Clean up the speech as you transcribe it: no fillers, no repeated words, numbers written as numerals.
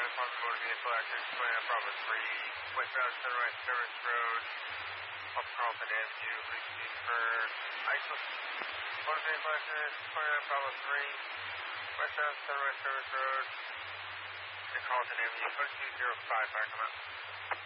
on the motor vehicle accident, 29 Bravo 3, westbound Sunrise Service Road, off Carlton Avenue, please for ISO. Motor vehicle accident, 29 Bravo 3, westbound Sunrise Service Road, and Carlton Avenue, 2205, fire come out.